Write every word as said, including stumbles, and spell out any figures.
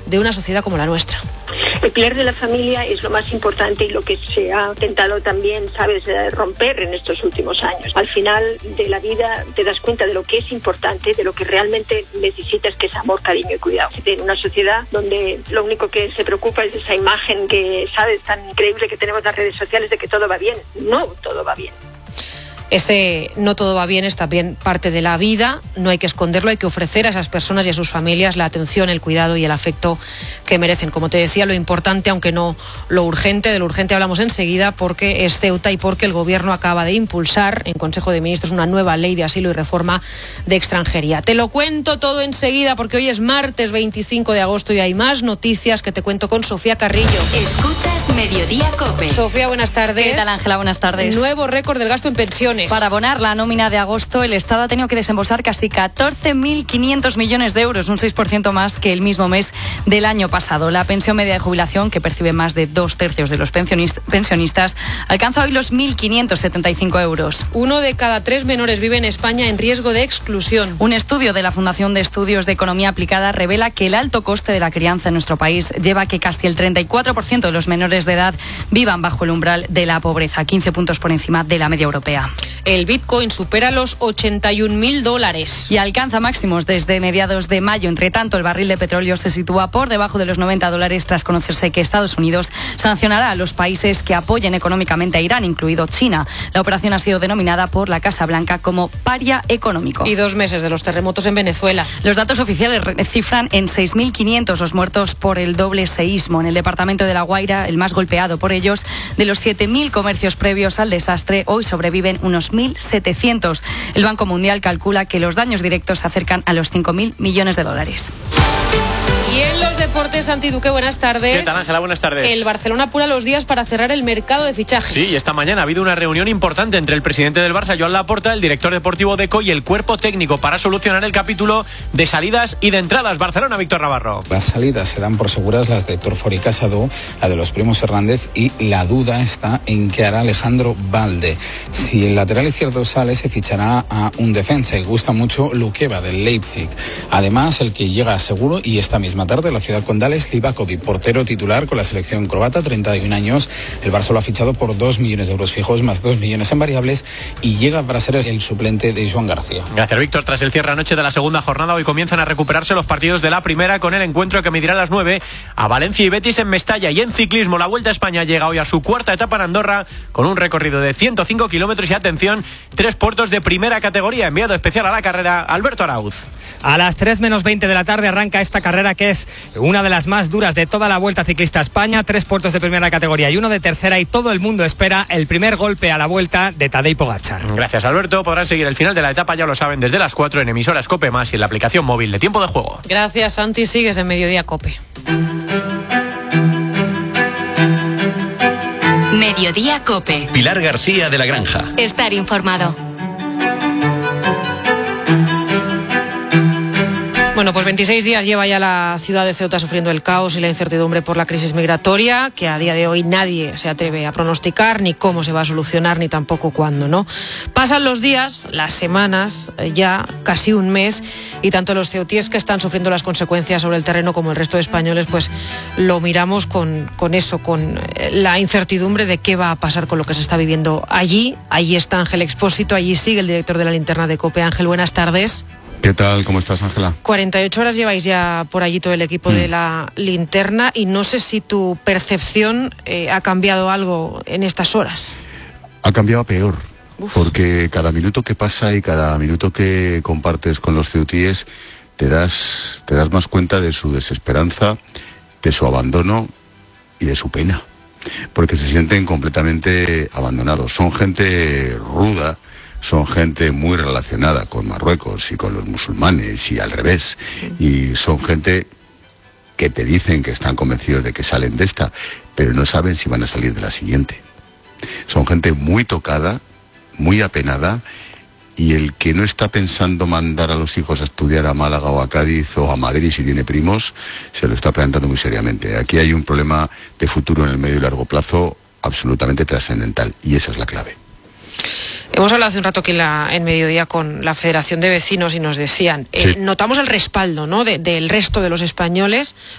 de una sociedad como la nuestra. El pilar de la familia es lo más importante y lo que se ha intentado también, sabes, romper en estos últimos años. Al final de la vida te das cuenta de lo que es importante, de lo que realmente necesitas, que es amor, cariño y cuidado. En una sociedad donde lo único que se preocupa es esa imagen que, sabes, tan increíble que tenemos en las redes sociales de que todo va bien. No todo va bien. Ese no todo va bien es también parte de la vida, no hay que esconderlo, hay que ofrecer a esas personas y a sus familias la atención, el cuidado y el afecto que merecen. Como te decía, lo importante, aunque no lo urgente, de lo urgente hablamos enseguida porque es Ceuta y porque el Gobierno acaba de impulsar en Consejo de Ministros una nueva ley de asilo y reforma de extranjería. Te lo cuento todo enseguida porque hoy es martes veinticinco de agosto y hay más noticias que te cuento con Sofía Carrillo. Escuchas Mediodía COPE. Sofía, buenas tardes. ¿Qué tal, Ángela? Buenas tardes. Nuevo récord del gasto en pensiones. Para abonar la nómina de agosto, el Estado ha tenido que desembolsar casi catorce mil quinientos millones de euros, un seis por ciento más que el mismo mes del año pasado. La pensión media de jubilación, que percibe más de dos tercios de los pensionistas, alcanza hoy los mil quinientos setenta y cinco euros. Uno de cada tres menores vive en España en riesgo de exclusión. Un estudio de la Fundación de Estudios de Economía Aplicada revela que el alto coste de la crianza en nuestro país lleva a que casi el treinta y cuatro por ciento de los menores de edad vivan bajo el umbral de la pobreza, quince puntos por encima de la media europea. El Bitcoin supera los ochenta y un mil dólares. Y alcanza máximos desde mediados de mayo. Entre tanto, el barril de petróleo se sitúa por debajo de los noventa dólares tras conocerse que Estados Unidos sancionará a los países que apoyen económicamente a Irán, incluido China. La operación ha sido denominada por la Casa Blanca como paria económico. Y dos meses de los terremotos en Venezuela. Los datos oficiales cifran en seis mil quinientos los muertos por el doble seísmo. En el departamento de La Guaira, el más golpeado por ellos, de los siete mil comercios previos al desastre, hoy sobreviven unos mil setecientos. El Banco Mundial calcula que los daños directos se acercan a los cinco mil millones de dólares. Y en los deportes, Santi Duque, buenas tardes. ¿Qué tal, Ángela? Buenas tardes. El Barcelona apura los días para cerrar el mercado de fichajes. Sí, esta mañana ha habido una reunión importante entre el presidente del Barça, Joan Laporta, el director deportivo Deco y el cuerpo técnico para solucionar el capítulo de salidas y de entradas. Barcelona, Víctor Navarro. Las salidas se dan por seguras, las de Héctor Fort y Casado, la de los primos Fernández, y la duda está en qué hará Alejandro Balde. Si el lateral izquierdo sale, se fichará a un defensa y gusta mucho Luqueva del Leipzig. Además, el que llega seguro y esta misma tarde a la ciudad condal es Livakovic, portero titular con la selección croata, treinta y un años. El Barça lo ha fichado por dos millones de euros fijos más dos millones en variables y llega para ser el suplente de Joan García. Gracias, Víctor. Tras el cierre anoche de la segunda jornada, hoy comienzan a recuperarse los partidos de la primera con el encuentro que medirá a las nueve a Valencia y Betis en Mestalla. Y en ciclismo, la Vuelta a España llega hoy a su cuarta etapa en Andorra con un recorrido de ciento cinco kilómetros y, atención, tres puertos de primera categoría. Enviado especial a la carrera, Alberto Arauz. A las tres menos veinte de la tarde arranca esta carrera que es una de las más duras de toda la Vuelta Ciclista a España. Tres puertos de primera categoría y uno de tercera, y todo el mundo espera el primer golpe a la Vuelta de Tadej Pogačar. Gracias, Alberto. Podrán seguir el final de la etapa, ya lo saben, desde las cuatro en emisoras COPE más y en la aplicación móvil de Tiempo de Juego. Gracias, Santi. Sigues en Mediodía COPE. Mediodía COPE. Pilar García de la Granja. Estar informado. Bueno, pues veintiséis días lleva ya la ciudad de Ceuta sufriendo el caos y la incertidumbre por la crisis migratoria, que a día de hoy nadie se atreve a pronosticar ni cómo se va a solucionar, ni tampoco cuándo, ¿no? Pasan los días, las semanas, ya casi un mes, y tanto los ceutíes que están sufriendo las consecuencias sobre el terreno como el resto de españoles, pues lo miramos con, con eso, con la incertidumbre de qué va a pasar con lo que se está viviendo allí. Allí está Ángel Expósito, allí sigue el director de la Linterna de COPE. Ángel, buenas tardes. ¿Qué tal? ¿Cómo estás, Ángela? cuarenta y ocho horas lleváis ya por allí todo el equipo mm. de la Linterna, y no sé si tu percepción eh, ha cambiado algo en estas horas. Ha cambiado a peor, Uf. porque cada minuto que pasa y cada minuto que compartes con los ceutíes te das, te das más cuenta de su desesperanza, de su abandono y de su pena, porque se sienten completamente abandonados. Son gente ruda, son gente muy relacionada con Marruecos y con los musulmanes y al revés, y son gente que te dicen que están convencidos de que salen de esta, pero no saben si van a salir de la siguiente. Son gente muy tocada, muy apenada, y el que no está pensando mandar a los hijos a estudiar a Málaga o a Cádiz o a Madrid si tiene primos, se lo está planteando muy seriamente. Aquí hay un problema de futuro en el medio y largo plazo absolutamente trascendental, y esa es la clave. Hemos hablado hace un rato aquí en, la, en Mediodía con la Federación de Vecinos y nos decían, eh, sí. notamos el respaldo, ¿no?, de, del resto de los españoles